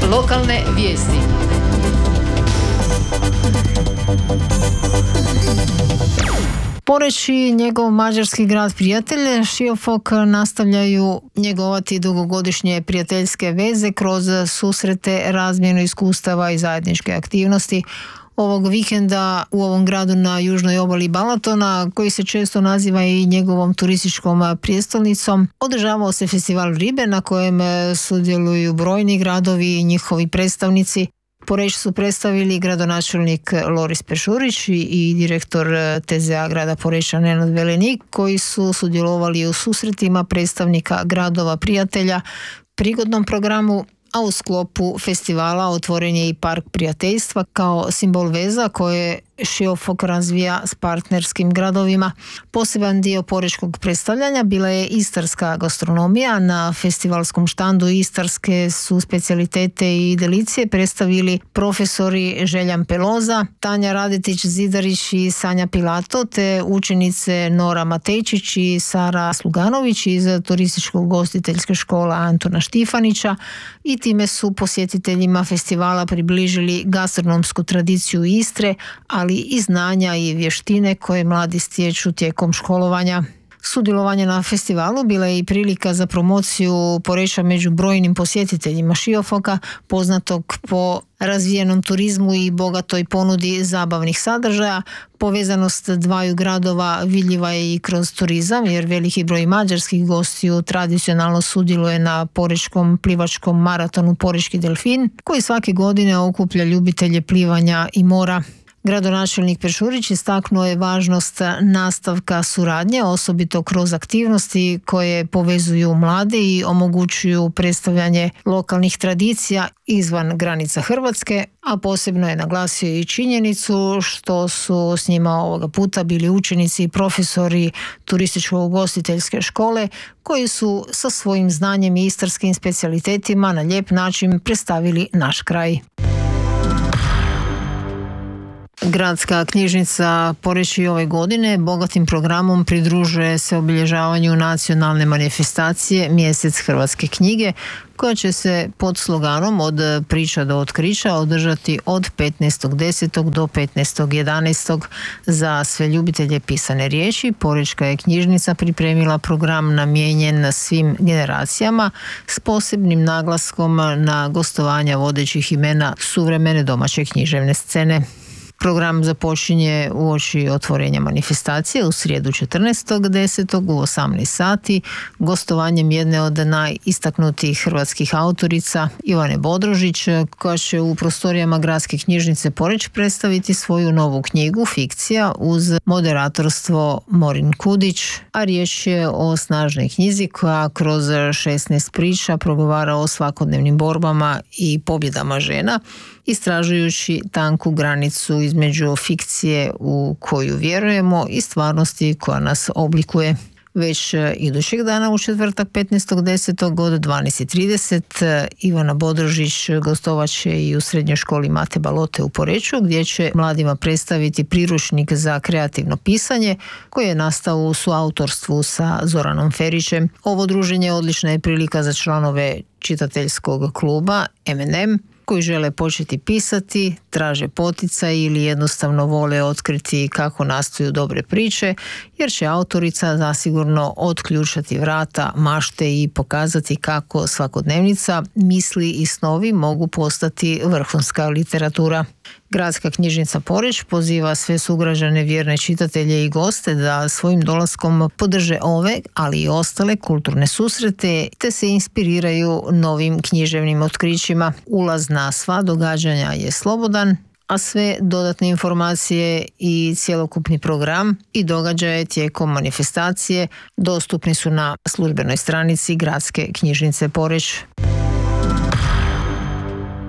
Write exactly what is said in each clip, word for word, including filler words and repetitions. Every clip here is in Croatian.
Lokalne vijesti. Poreč i njegov mađarski grad prijatelj Šiofok nastavljaju njegovati dugogodišnje prijateljske veze kroz susrete, razmjenu iskustava i zajedničke aktivnosti. Ovog vikenda u ovom gradu na južnoj obali Balatona, koji se često naziva i njegovom turističkom prijestolnicom, održavao se festival ribe na kojem sudjeluju brojni gradovi i njihovi predstavnici. Poreč su predstavili gradonačelnik Loris Pešurić i direktor T Z A grada Poreča Nenad Velenik, koji su sudjelovali u susretima predstavnika gradova prijatelja, prigodnom programu, a u sklopu festivala otvoren je i park prijateljstva kao simbol veza koje Šiofok razvija s partnerskim gradovima. Poseban dio porečkog predstavljanja bila je istarska gastronomija. Na festivalskom štandu istarske su specijalitete i delicije predstavili profesori Željan Peloza, Tanja Radetić-Zidarić i Sanja Pilato, te učenice Nora Matejčić i Sara Sluganović iz turističko-ugostiteljske škola Antuna Štifanića, i time su posjetiteljima festivala približili gastronomsku tradiciju Istre, ali i znanja i vještine koje mladi stječu tijekom školovanja. Sudjelovanje na festivalu bila je i prilika za promociju Poreča među brojnim posjetiteljima Šiofoka, poznatog po razvijenom turizmu i bogatoj ponudi zabavnih sadržaja. Povezanost dvaju gradova vidljiva je i kroz turizam, jer veliki broj mađarskih gostiju tradicionalno sudjeluje na porečkom plivačkom maratonu Porečki delfin, koji svake godine okuplja ljubitelje plivanja i mora. Gradonačelnik Pešurić istaknuo je važnost nastavka suradnje, osobito kroz aktivnosti koje povezuju mlade i omogućuju predstavljanje lokalnih tradicija izvan granica Hrvatske, a posebno je naglasio i činjenicu što su s njima ovoga puta bili učenici i profesori turističko-ugostiteljske škole, koji su sa svojim znanjem i istarskim specijalitetima na lijep način predstavili naš kraj. Gradska knjižnica Poreč i ove godine bogatim programom pridružuje se obilježavanju nacionalne manifestacije Mjesec hrvatske knjige, koja će se pod sloganom Od priča do otkrića održati od petnaestog desetog do petnaestog jedanaestog Za sve ljubitelje pisane riječi, Porečka je knjižnica pripremila program namijenjen svim generacijama s posebnim naglaskom na gostovanja vodećih imena suvremene domaće književne scene. Program započinje uoči otvorenja manifestacije u srijedu četrnaestog desetog u osamnaest sati gostovanjem jedne od najistaknutijih hrvatskih autorica, Ivane Bodrožić, koja će u prostorijama Gradske knjižnice Poreč predstaviti svoju novu knjigu Fikcija uz moderatorstvo Morin Kudić, a riječ je o snažnoj knjizi koja kroz šesnaest priča progovara o svakodnevnim borbama i pobjedama žena, istražujući tanku granicu između fikcije u koju vjerujemo i stvarnosti koja nas oblikuje. Već idućeg dana u četvrtak petnaestog desetog od dvanaest i trideset Ivana Bodrožić gostovat će i u srednjoj školi Mate Balote u Poreču, gdje će mladima predstaviti priručnik za kreativno pisanje koji je nastao u suautorstvu sa Zoranom Ferićem. Ovo druženje odlična je prilika za članove čitateljskog kluba em en em koji žele početi pisati, traže poticaj ili jednostavno vole otkriti kako nastaju dobre priče, jer će autorica zasigurno otključati vrata mašte i pokazati kako svakodnevnica, misli i snovi mogu postati vrhunska literatura. Gradska knjižnica Poreč poziva sve sugrađane, vjerne čitatelje i goste da svojim dolaskom podrže ove, ali i ostale kulturne susrete, te se inspiriraju novim književnim otkrićima. Ulaz na sva događanja je slobodan, a sve dodatne informacije i cjelokupni program i događaje tijekom manifestacije dostupni su na službenoj stranici Gradske knjižnice Poreč.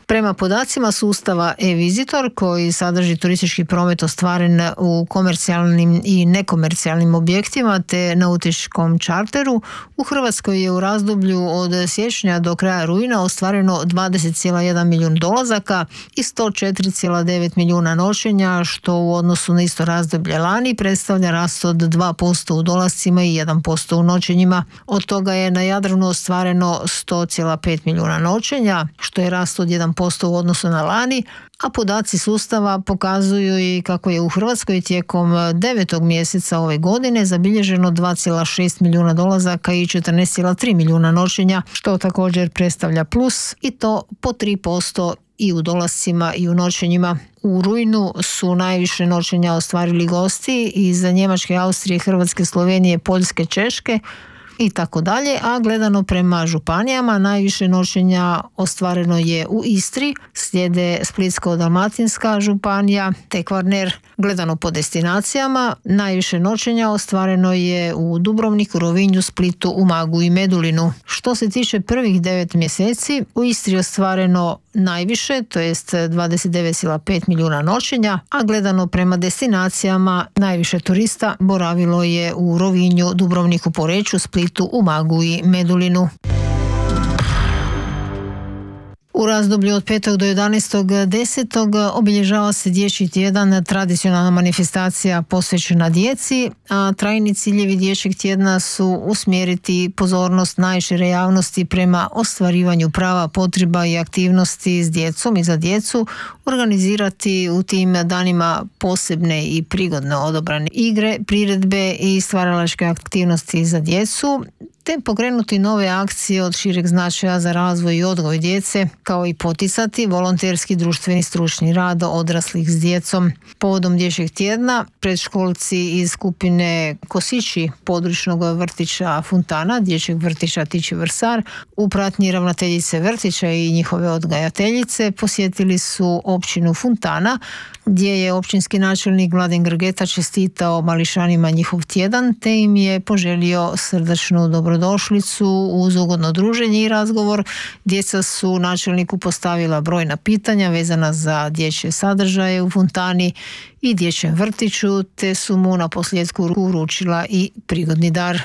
Prema podacima sustava e-Visitor koji sadrži turistički promet ostvaren u komercijalnim i nekomercijalnim objektima te nautičkom čarteru, u Hrvatskoj je u razdoblju od siječnja do kraja rujna ostvareno dvadeset zarez jedan milijun dolazaka i sto četiri zarez devet milijuna noćenja, što u odnosu na isto razdoblje lani predstavlja rast od dva posto u dolascima i jedan posto u noćenjima. Od toga je na Jadranu ostvareno sto zarez pet milijuna noćenja, što je rast od jedan posto u odnosu na lani, a podaci sustava pokazuju i kako je u Hrvatskoj tijekom devetog mjeseca ove godine zabilježeno dva zarez šest milijuna dolazaka i četrnaest zarez tri milijuna noćenja, što također predstavlja plus i to po tri posto i u dolascima i u noćenjima. U rujnu su najviše noćenja ostvarili gosti iz Njemačke, Austrije, Hrvatske, Slovenije, Poljske, Češke i tako dalje, a gledano prema županijama najviše noćenja ostvareno je u Istri, slijede Splitsko-dalmatinska županija te Kvarner. Gledano po destinacijama najviše noćenja ostvareno je u Dubrovniku, Rovinju, Splitu, Umagu i Medulinu. Što se tiče prvih devet mjeseci, u Istri je ostvareno najviše, to jest dvadeset devet zarez pet milijuna noćenja, a gledano prema destinacijama najviše turista boravilo je u Rovinju, Dubrovniku, Poreču, Splitu, Umagu i Medulinu. U razdoblju od petog do jedanaestog desetog obilježava se Dječji tjedan, tradicionalna manifestacija posvećena djeci, a trajni ciljevi Dječjeg tjedna su usmjeriti pozornost najšire javnosti prema ostvarivanju prava, potreba i aktivnosti s djecom i za djecu, organizirati u tim danima posebne i prigodno odabrane igre, priredbe i stvaralačke aktivnosti za djecu, te pokrenuti nove akcije od šireg značaja za razvoj i odgoj djece, kao i poticati volonterski društveni stručni rad odraslih s djecom. Povodom Dječjeg tjedna predškolci iz skupine Kosići područnog vrtića Funtana, dječjeg vrtića Tići Vrsar, u pratnji ravnateljice vrtića i njihove odgajateljice posjetili su općinu Funtana, gdje je općinski načelnik Mladen Grgeta čestitao mališanima njihov tjedan, te im je poželio srdačnu dobrodošlicu uz ugodno druženje i razgovor. Djeca su načelniku postavila brojna pitanja vezana za dječje sadržaje u Funtani i dječjem vrtiću, te su mu na posljedku uručila i prigodni dar.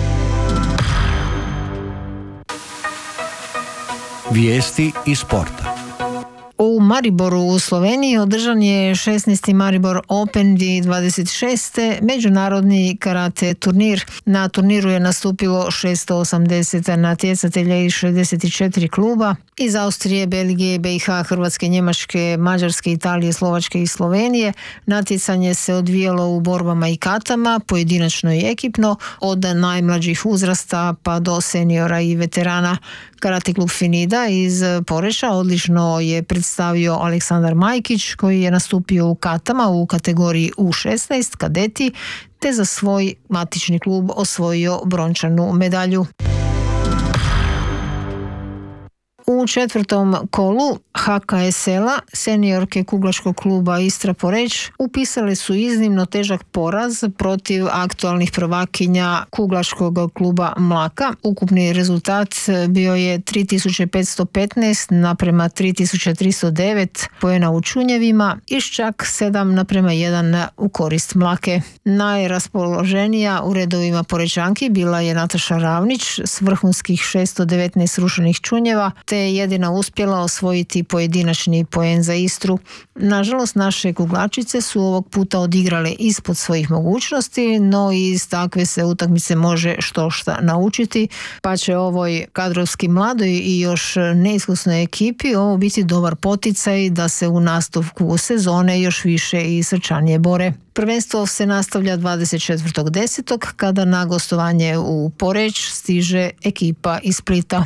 Vijesti iz sporta. U Mariboru u Sloveniji održan je šesnaesti Maribor Open dvije tisuće dvadeset šeste. međunarodni karate turnir. Na turniru je nastupilo šesto osamdeset natjecatelja iz šezdeset četiri kluba iz Austrije, Belgije, B i H, Hrvatske, Njemačke, Mađarske, Italije, Slovačke i Slovenije. Natjecanje se odvijalo u borbama i katama, pojedinačno i ekipno, od najmlađih uzrasta pa do seniora i veterana. Karate klub Finida iz Poreča odlično je predstavio Aleksandar Majkić, koji je nastupio u katama u kategoriji U šesnaest kadeti, te za svoj matični klub osvojio brončanu medalju. U četvrtom kolu H K S L-a seniorke kuglačkog kluba Istra Poreč upisale su iznimno težak poraz protiv aktualnih prvakinja kuglačkog kluba Mlaka. Ukupni rezultat bio je tri tisuće petsto petnaest naprema tri tisuće tristo devet poena u čunjevima i čak sedam naprema jedan u korist Mlake. Najraspoloženija u redovima Porečanki bila je Nataša Ravnić s vrhunskih šesto devetnaest srušenih čunjeva, te je jedina uspjela osvojiti pojedinačni poen za Istru. Nažalost, naše kuglačice su ovog puta odigrale ispod svojih mogućnosti, no iz takve se utakmice može što šta naučiti, pa će ovoj kadrovski mladoj i još neiskusnoj ekipi ovo biti dobar poticaj da se u nastavku sezone još više i srčanije bore. Prvenstvo se nastavlja dvadeset četvrtog desetog kada na gostovanje u Poreč stiže ekipa iz Splita.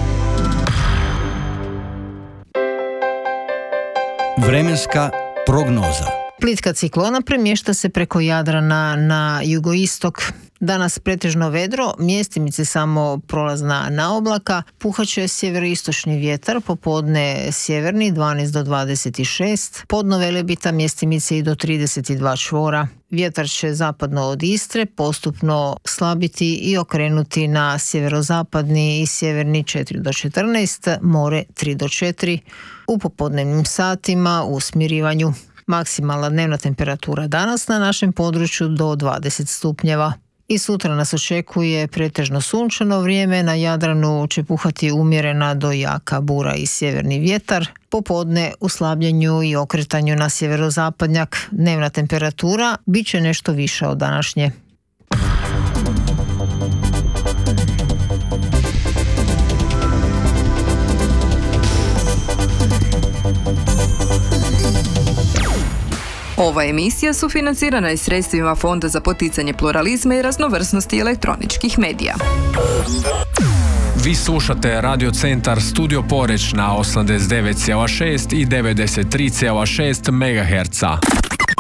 Vremenska prognoza. Plitka ciklona premješta se preko Jadrana na jugoistok. Danas pretežno vedro, mjestimice samo prolazna naoblaka, puhaće sjeveroistočni vjetar, popodne sjeverni dvanaest do dvadeset šest, podno Velebita mjestimice i do trideset dva čvora. Vjetar će zapadno od Istre postupno slabiti i okrenuti na sjeverozapadni i sjeverni četiri do četrnaest, more tri do četiri. U popodnevnim satima u smirivanju. Maksimalna dnevna temperatura danas na našem području do dvadeset stupnjeva. I sutra nas očekuje pretežno sunčano vrijeme, na Jadranu će puhati umjerena do jaka bura i sjeverni vjetar. Popodne u slabljenju i okretanju na sjeverozapadnjak dnevna temperatura bit će nešto viša od današnje. Ova emisija sufinancirana je sredstvima Fonda za poticanje pluralizma i raznovrsnosti elektroničkih medija. Vi slušate Radio Centar Studio Poreč na osamdeset devet zarez šest i devedeset tri zarez šest megaherca.